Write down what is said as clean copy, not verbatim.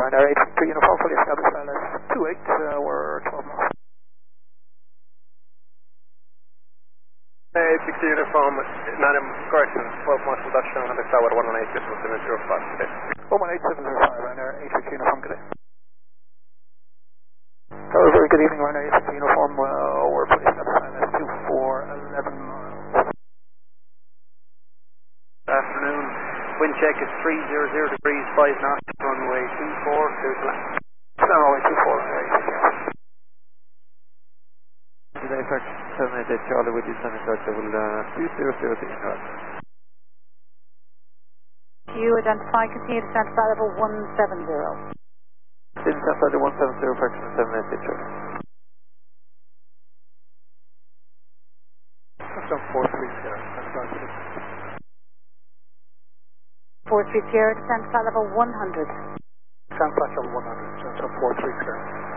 Ryanair 8 uniform, fully established, LS 28, we're 12 miles. 860 uniform, 9 correction, 12 miles from touchdown on the tower, 118, this was 705 today. 11805, Ryanair 860 uniform, good day. Hello, very good evening, Ryanair 860 uniform, we're fully established, LS 24, 11 miles. Afternoon, wind check is 300 degrees, 5 knots, runway 24, clear to land. Runway 24, Ryanair 860. Today, Fact 788 Charlie with descending flight level 2003 inbound. You identify, continue to descent flight level 170. Descent flight level 170, Fact 788 Charlie. Some 43 Sierra, that's about it. 43 Sierra, descent flight level 100. Descent flight level 100, so 43 Sierra.